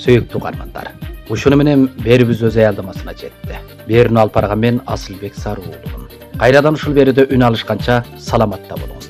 Сөйүктүү угармандар. Ушуну менен берүүбүз өз аялдамасына жетти. Берүүнү алып барган мен Асылбек Сарыуулумун. Кайрадан ушул берүүдө үн алышканча саламатта болуңуздар.